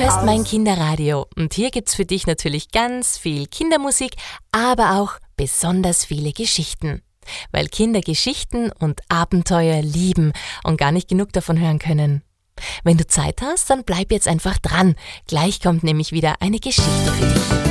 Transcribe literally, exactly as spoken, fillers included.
hörst mein Kinderradio und hier gibt's für dich natürlich ganz viel Kindermusik, aber auch besonders viele Geschichten. Weil Kinder Geschichten und Abenteuer lieben und gar nicht genug davon hören können. Wenn du Zeit hast, dann bleib jetzt einfach dran. Gleich kommt nämlich wieder eine Geschichte für dich.